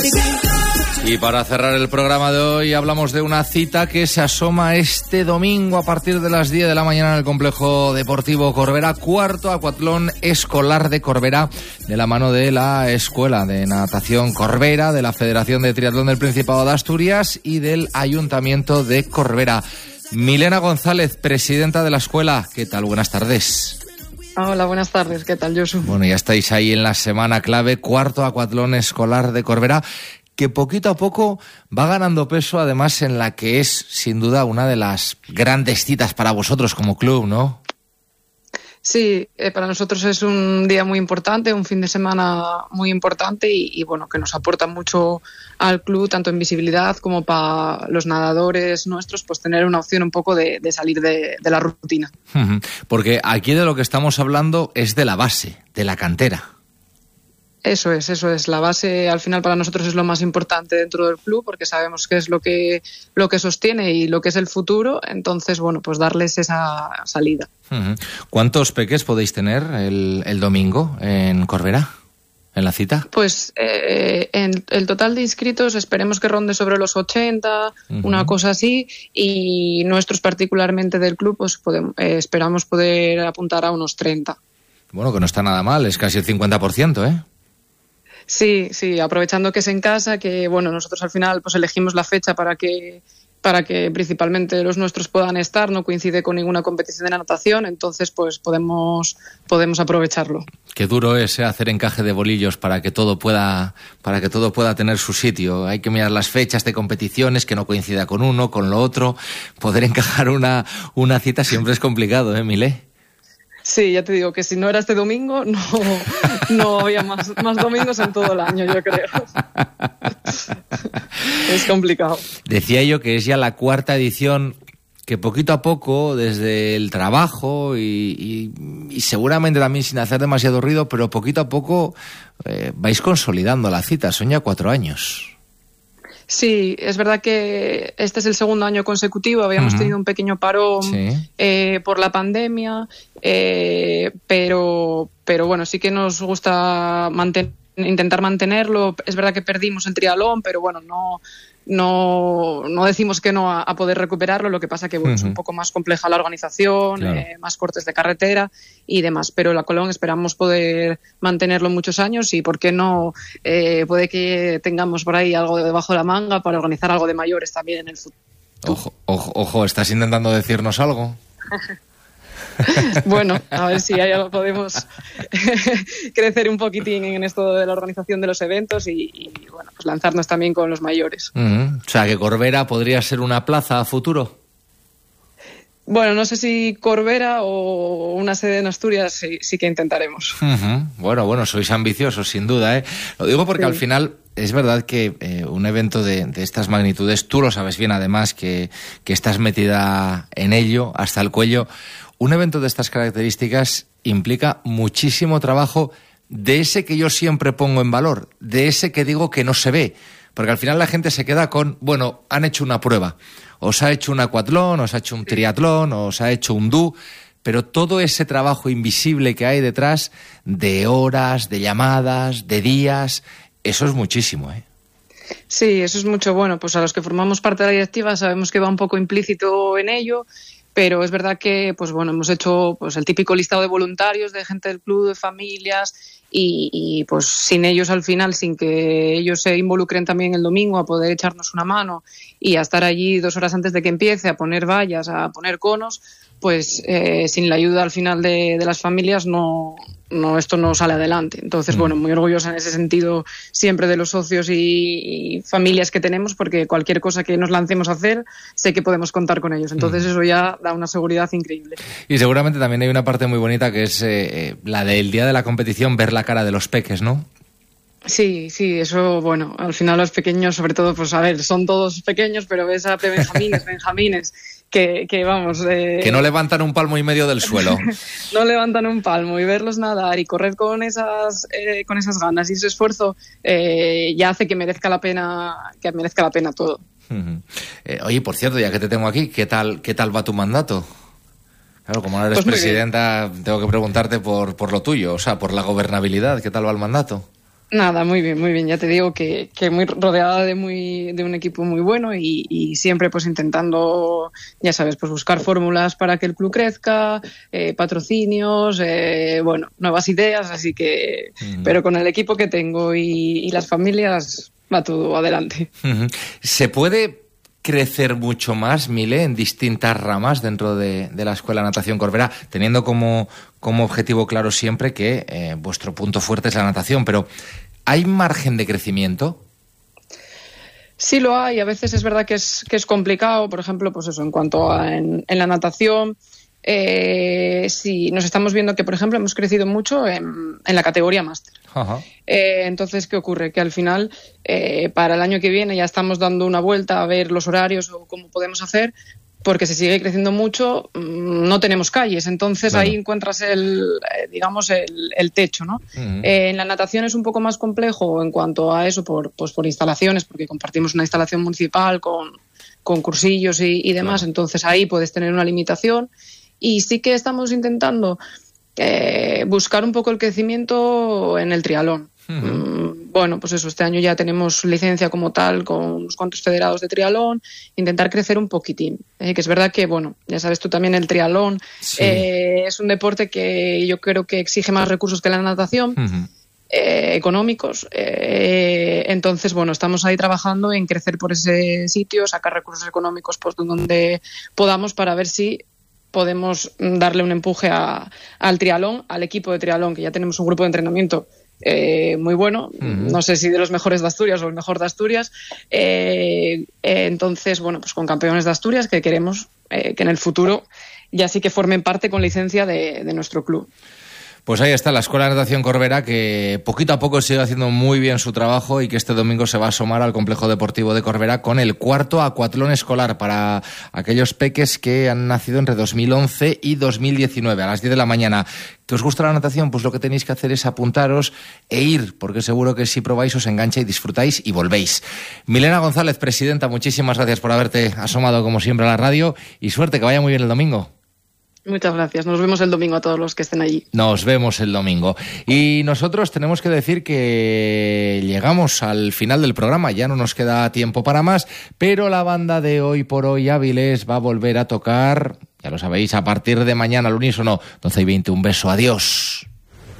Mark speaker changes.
Speaker 1: Y para cerrar el programa de hoy hablamos de una cita que se asoma este domingo a partir de las 10 de la mañana en el Complejo Deportivo Corbera, cuarto acuatlón escolar de Corbera, de la mano de la Escuela de Natación Corbera, de la Federación de Triatlón del Principado de Asturias y del Ayuntamiento de Corbera. Milena González, presidenta de la escuela, ¿qué tal? Buenas tardes.
Speaker 2: Hola, buenas tardes, ¿qué tal, Josu?
Speaker 1: Bueno, ya estáis ahí en la semana clave, cuarto acuatlón escolar de Corbera, que poquito a poco va ganando peso, además en la que es, sin duda, una de las grandes citas para vosotros como club, ¿no?
Speaker 2: Sí, para nosotros es un día muy importante, un fin de semana muy importante y bueno, que nos aporta mucho al club, tanto en visibilidad como para los nadadores nuestros, pues tener una opción un poco de salir de la rutina.
Speaker 1: Porque aquí de lo que estamos hablando es de la base, de la cantera.
Speaker 2: Eso es. La base al final para nosotros es lo más importante dentro del club porque sabemos que es lo que sostiene y lo que es el futuro. Entonces, bueno, pues darles esa salida.
Speaker 1: ¿Cuántos peques podéis tener el domingo en Corbera, en la cita?
Speaker 2: Pues en el total de inscritos esperemos que ronde sobre los 80, una cosa así. Y nosotros particularmente del club pues esperamos poder apuntar a unos 30. Bueno,
Speaker 1: que no está nada mal, es casi el 50%, ¿eh?
Speaker 2: Sí, aprovechando que es en casa, que bueno, nosotros al final pues elegimos la fecha para que principalmente los nuestros puedan estar, no coincide con ninguna competición de natación, entonces pues podemos aprovecharlo.
Speaker 1: Qué duro es hacer encaje de bolillos para que todo pueda tener su sitio. Hay que mirar las fechas de competiciones, que no coincida con uno, con lo otro. Poder encajar una cita siempre es complicado, ¿eh, Milé?
Speaker 2: Sí, ya te digo que si no era este domingo, no había más domingos en todo el año, yo creo. Es complicado.
Speaker 1: Decía yo que es ya la cuarta edición, que poquito a poco, desde el trabajo y seguramente también sin hacer demasiado ruido, pero poquito a poco vais consolidando la cita. Son ya 4 años.
Speaker 2: Sí, es verdad que este es el segundo año consecutivo. Habíamos tenido un pequeño parón por la pandemia, pero bueno, sí que nos gusta intentar mantenerlo. Es verdad que perdimos el triatlón, pero bueno, no decimos que no a poder recuperarlo. Lo que pasa que bueno, es un poco más compleja la organización, claro. Más cortes de carretera y demás. Pero la Colón esperamos poder mantenerlo muchos años y, ¿por qué no? Puede que tengamos por ahí algo debajo de la manga para organizar algo de mayores también en el futuro.
Speaker 1: Ojo, ¿estás intentando decirnos algo?
Speaker 2: Bueno, a ver si ahí podemos crecer un poquitín en esto de la organización de los eventos y bueno, pues lanzarnos también con los mayores.
Speaker 1: O sea, que Corbera podría ser una plaza a futuro.
Speaker 2: Bueno, no sé si Corbera o una sede en Asturias sí que intentaremos.
Speaker 1: Bueno, sois ambiciosos, sin duda, ¿eh? Lo digo porque al final es verdad que un evento de estas magnitudes, tú lo sabes bien además, que estás metida en ello hasta el cuello. Un evento de estas características implica muchísimo trabajo, de ese que yo siempre pongo en valor, de ese que digo que no se ve, porque al final la gente se queda con, bueno, han hecho una prueba, os ha hecho un acuatlón, os ha hecho un triatlón, os ha hecho un DU, pero todo ese trabajo invisible que hay detrás, de horas, de llamadas, de días, eso es muchísimo, ¿eh?
Speaker 2: Sí, eso es mucho. Bueno, pues a los que formamos parte de la directiva sabemos que va un poco implícito en ello. Pero es verdad que pues bueno, hemos hecho pues el típico listado de voluntarios, de gente del club, de familias y pues sin ellos al final, sin que ellos se involucren también el domingo a poder echarnos una mano y a estar allí 2 horas antes de que empiece, a poner vallas, a poner conos, pues sin la ayuda al final de las familias esto no sale adelante. Entonces, bueno, muy orgullosa en ese sentido siempre de los socios y familias que tenemos, porque cualquier cosa que nos lancemos a hacer, sé que podemos contar con ellos. Entonces eso ya da una seguridad increíble.
Speaker 1: Y seguramente también hay una parte muy bonita que es la del día de la competición, ver la cara de los peques, ¿no?
Speaker 2: Sí, eso, bueno, al final los pequeños, sobre todo, pues a ver, son todos pequeños, pero ves a benjamines, que vamos...
Speaker 1: que no levantan un palmo y medio del suelo.
Speaker 2: No levantan un palmo, y verlos nadar y correr con esas ganas y ese esfuerzo ya hace que merezca la pena todo.
Speaker 1: Oye, por cierto, ya que te tengo aquí, ¿qué tal va tu mandato? Claro, como ahora eres presidenta, tengo que preguntarte por lo tuyo, o sea, por la gobernabilidad. ¿Qué tal va el mandato?
Speaker 2: Nada, muy bien. Ya te digo que muy rodeada de un equipo muy bueno y siempre pues intentando, ya sabes, pues buscar fórmulas para que el club crezca, patrocinios, nuevas ideas, así que, pero con el equipo que tengo y las familias va todo adelante.
Speaker 1: ¿Se puede crecer mucho más, Mile, en distintas ramas dentro de la Escuela Natación Corbera, teniendo como objetivo claro siempre que vuestro punto fuerte es la natación, pero ¿hay margen de crecimiento?
Speaker 2: Sí lo hay, a veces es verdad que es complicado, por ejemplo, pues eso, en cuanto a en la natación, sí, nos estamos viendo que, por ejemplo, hemos crecido mucho en la categoría máster. Entonces, ¿qué ocurre? Que al final, para el año que viene ya estamos dando una vuelta a ver los horarios o cómo podemos hacer, porque se sigue creciendo mucho, no tenemos calles, entonces ahí encuentras el techo, ¿no? En la natación es un poco más complejo en cuanto a eso, por instalaciones, porque compartimos una instalación municipal con cursillos y demás, entonces ahí puedes tener una limitación. Y sí que estamos intentando buscar un poco el crecimiento en el triatlón. Bueno, pues eso, este año ya tenemos licencia como tal con unos cuantos federados de triatlón, intentar crecer un poquitín. Que es verdad que, bueno, ya sabes tú también, el triatlón es un deporte que yo creo que exige más recursos que la natación. Económicos, entonces bueno, estamos ahí trabajando en crecer por ese sitio, sacar recursos económicos pues donde podamos, para ver si podemos darle un empuje al triatlón, al equipo de triatlón, que ya tenemos un grupo de entrenamiento muy bueno, no sé si de los mejores de Asturias o el mejor de Asturias, entonces bueno, pues con campeones de Asturias que queremos que en el futuro ya sí que formen parte con licencia de nuestro club.
Speaker 1: Pues ahí está la Escuela de Natación Corbera, que poquito a poco sigue haciendo muy bien su trabajo y que este domingo se va a asomar al Complejo Deportivo de Corbera con el 4º acuatlón escolar para aquellos peques que han nacido entre 2011 y 2019, a las 10 de la mañana. ¿Que os gusta la natación? Pues lo que tenéis que hacer es apuntaros e ir, porque seguro que si probáis os engancha y disfrutáis y volvéis. Milena González, presidenta, muchísimas gracias por haberte asomado como siempre a la radio y suerte, que vaya muy bien el domingo.
Speaker 2: Muchas gracias. Nos vemos el domingo a todos los que estén allí.
Speaker 1: Nos vemos el domingo. Y nosotros tenemos que decir que llegamos al final del programa. Ya no nos queda tiempo para más, pero la banda de Hoy por Hoy Áviles va a volver a tocar, ya lo sabéis, a partir de mañana al unísono, 12:20. Un beso. Adiós.